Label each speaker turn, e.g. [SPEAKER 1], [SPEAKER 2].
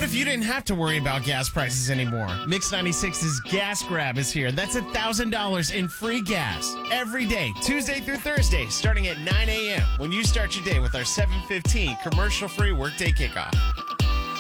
[SPEAKER 1] if you didn't have to worry about gas prices anymore? Mix 96's Gas Grab is here. That's $1,000 in free gas every day, Tuesday through Thursday, starting at 9 a.m. when you start your day with our 7:15 commercial-free workday kickoff.